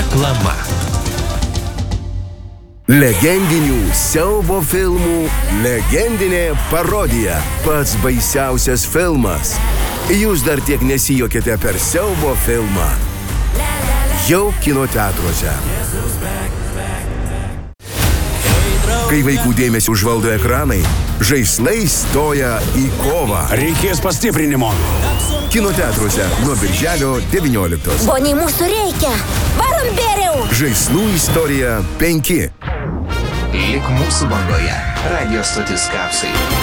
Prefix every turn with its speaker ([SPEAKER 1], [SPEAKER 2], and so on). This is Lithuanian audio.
[SPEAKER 1] Reklama.
[SPEAKER 2] Legendinių siaubo filmų legendinė parodija. Pats baisiausias filmas. Jūs dar tiek nesijuokėte per siaubo filmą. Jau kino teatruose. Kai vaikų dėmesį užvaldo ekranai, žaislai stoja į kovą.
[SPEAKER 3] Reikės pastiprinimo.
[SPEAKER 2] Kino teatruose nuo birželio 19.
[SPEAKER 4] Boniai, mūsų reikia. Varom bėriau.
[SPEAKER 2] Žaislų istorija 5.
[SPEAKER 1] Lik mūsų bangoje. Radio stotis Kapsai.